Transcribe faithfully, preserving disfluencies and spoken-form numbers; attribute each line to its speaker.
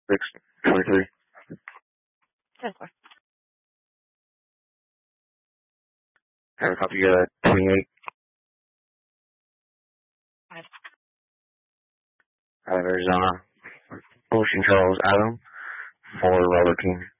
Speaker 1: six twenty-three.
Speaker 2: ten four.
Speaker 1: Have a copy of uh, twenty-eight.
Speaker 2: Five.
Speaker 1: Out of Arizona. Ocean Charles Adam for Robert King.